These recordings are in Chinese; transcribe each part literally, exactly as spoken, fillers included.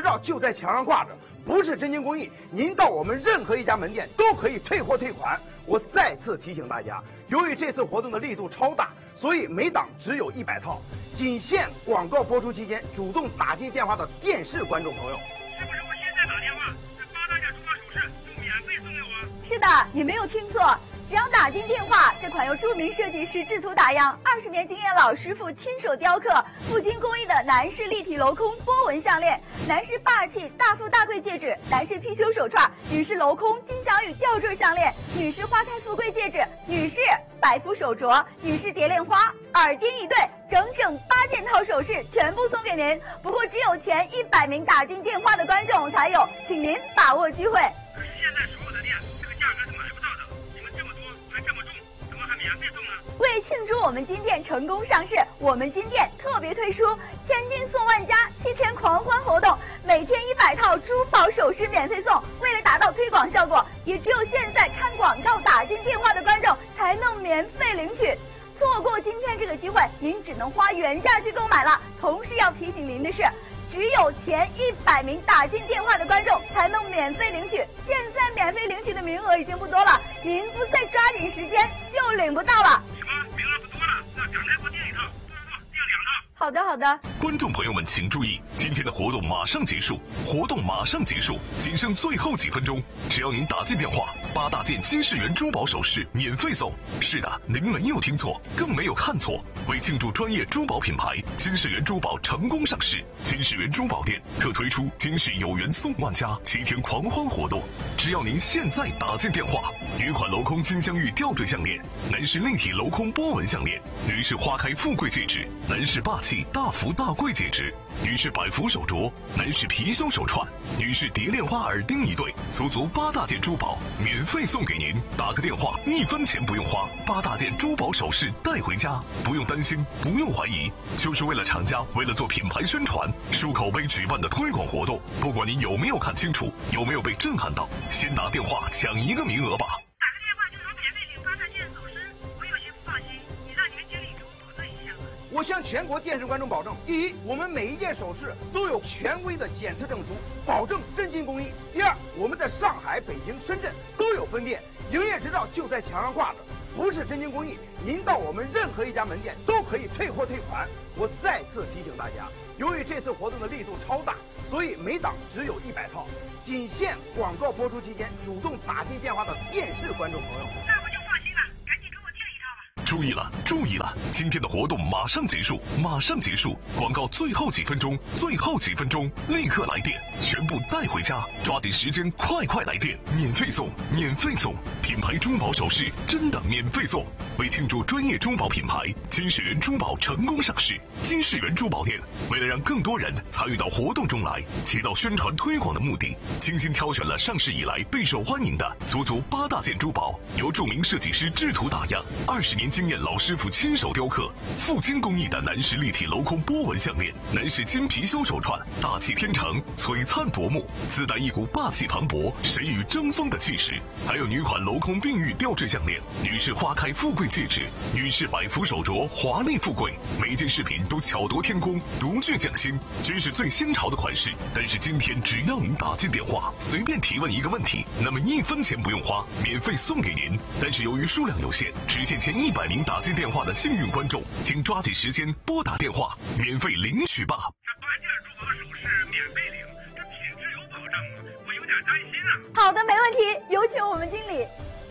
照就在墙上挂着，不是真金工艺，您到我们任何一家门店都可以退货退款。我再次提醒大家，由于这次活动的力度超大，所以每档只有一百套，仅限广告播出期间主动打进电话的电视观众朋友。 是不是我现在打电话，这八大件珠宝首饰就免费送给我？ 是的，你没有听错。只要打进电话，这款由著名设计师制图打样、二十年经验老师傅亲手雕刻、富金工艺的男士立体镂空波纹项链、男士霸气大富大贵戒指、男士貔貅手串、女士镂空金镶玉吊坠项链、女士花开富贵戒指、女士百福手镯、女士蝶恋花、耳钉一对，整整八件套首饰全部送给您。不过只有前一百名打进电话的观众才有，请您把握机会。 可是现在所有的店这个价格是买不到的，你们这么多还这么重，怎么还免费送呢？ 为庆祝我们金店成功上市，我们金店特别推出千金送万家七天狂欢活动，每天一百套珠宝首饰免费送。为了达到推广效果，也只有现在看广告打进电话的观众才能免费领取。错过今天这个机会，您只能花原价去购买了。同时要提醒您的是，只有前一百名打进电话的观众才能免费领取，现在免费领取的名额已经不多了，您不再抓紧时间就领不到了。 什么名额不多了？那赶快给我订一套，不不不，订两套。 好的好的。 观众朋友们请注意，今天的活动马上结束，活动马上结束，仅剩最后几分钟，只要您打进电话，八大件金世缘珠宝首饰免费送。是的，您没有听错，更没有看错。为庆祝专业珠宝品牌金世缘珠宝成功上市，金世缘珠宝店特推出金世有缘送万家七天狂欢活动。只要您现在打进电话，女款镂空金镶玉吊坠项链，男士立体镂空波纹项链，女士花开富贵戒指，男士霸气大福大贵戒指，女士百福手镯，男士貔貅手串，女士蝶恋花耳钉一对，足足八大件珠宝免费送给您。打个电话，一分钱不用花，八大件珠宝首饰带回家，不用担心，不用怀疑，就是为了厂家为了做品牌宣传、树口碑举办的推广活动。不管您有没有看清楚，有没有被震撼到，先打电话抢一个名额吧。 打个电话就能免费领八大件首饰，我有些不放心，你让你们经理给我保证一下吧。 我向全国电视观众保证：第一，我们每一件首饰都有权威的检测证书，保证真金工艺；第二，我们在上海、北京、深圳都有分店，营业执照就在墙上挂着，不是真金工艺，您到我们任何一家门店都可以退货退款。我再次提醒大家，由于这次活动的力度超大，所以每档只有一百套，仅限广告播出期间主动打进电话的电视观众朋友。 那我就放心了，赶紧给我订一套吧。 注意了，注意了！今天的活动马上结束，马上结束！广告最后几分钟，最后几分钟，立刻来电，全部带回家！抓紧时间，快快来电，免费送，免费送！品牌珠宝首饰真的免费送！为庆祝专业珠宝品牌金世缘珠宝成功上市，金世缘珠宝店为了让更多人参与到活动中来，起到宣传推广的目的，精心挑选了上市以来备受欢迎的足足八大件珠宝，由著名设计师制图打样，二十年经验老师傅亲手雕刻，富金工艺的男士立体镂空波纹项链，男士金貔貅手串，大气天成，璀璨夺目，自带一股霸气磅礴、谁与争锋的气势。还有女款镂空并玉吊坠项链，女士花开富贵戒指，女士百福手镯，华丽富贵。每件饰品都巧夺天工，独具匠心，均是最新潮的款式。但是今天只要您打进电话，随便提问一个问题，那么一分钱不用花，免费送给您。但是由于数量有限，只限前一百名打进电话的幸运观众，请抓紧时间拨打电话，免费领取吧。 这八件珠宝首饰免费领，这品质有保障吗？我有点担心啊。 好的，没问题，有请我们经理。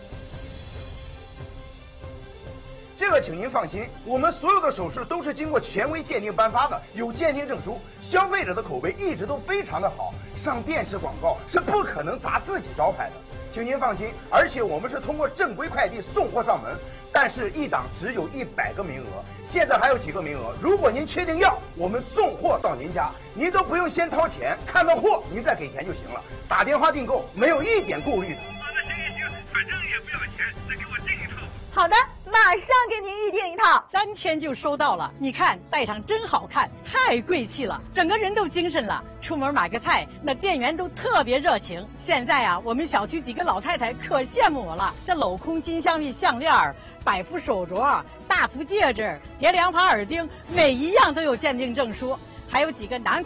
这个请您放心，我们所有的首饰都是经过权威鉴定颁发的，有鉴定证书，消费者的口碑一直都非常的好，上电视广告是不可能砸自己招牌的，请您放心。而且我们是通过正规快递送货上门，但是一档只有一百个名额，现在还有几个名额，如果您确定要，我们送货到您家，您都不用先掏钱，看到货您再给钱就行了，打电话订购没有一点顾虑的。 啊，那行行行，反正也不要钱，再给我订一套。 好的，马上给您预定一套， 三天就收到了。你看，戴上真好看，太贵气了，整个人都精神了。出门买个菜，那店员都特别热情。现在啊，我们小区几个老太太可羡慕我了。这镂空金镶玉项链、百福手镯、大福戒指、蝶莲花耳钉，每一样都有鉴定证书，还有几个男